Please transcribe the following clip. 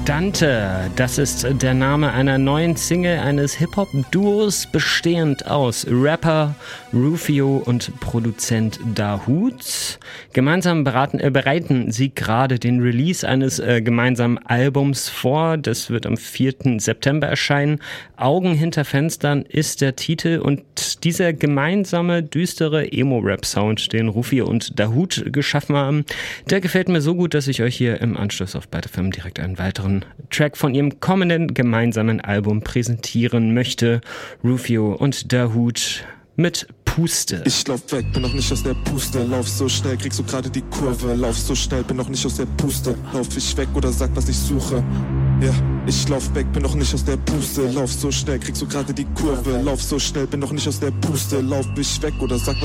Dante, das ist der Name einer neuen Single eines Hip-Hop-Duos, bestehend aus Rapper Rufio und Produzent Dahoud. Gemeinsam bereiten sie gerade den Release eines gemeinsamen Albums vor. Das wird am 4. September erscheinen. Augen hinter Fenstern ist der Titel, und dieser gemeinsame, düstere Emo-Rap-Sound, den Rufio und Dahoud geschaffen haben, der gefällt mir so gut, dass ich euch hier im Anschluss auf beide Firmen direkt einen weiteren Track von ihrem kommenden gemeinsamen Album präsentieren möchte. Rufio und Dahoud mit Puste. Ich lauf weg, bin noch nicht aus der Puste. Lauf so schnell, kriegst du gerade die Kurve. Lauf so schnell, bin noch nicht aus der Puste. Lauf ich weg oder sag, was ich suche. Ja, ich lauf weg, bin noch nicht aus der Puste. Lauf so schnell, kriegst du gerade die Kurve. Lauf so schnell, bin noch nicht aus der Puste. Lauf ich weg oder sag, was